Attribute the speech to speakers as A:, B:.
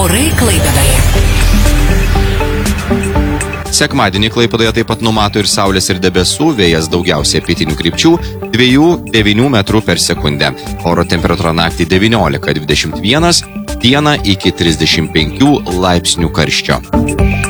A: Orai Klaipėdoje.
B: Sekmadienį Klaipėdoje taip pat numato ir saulės ir debesų, vėjas daugiausiai pietinių krypčių 2–9 metrų per sekundę. Oro temperatūra naktį 19–21, dieną iki 35 laipsnių karščio.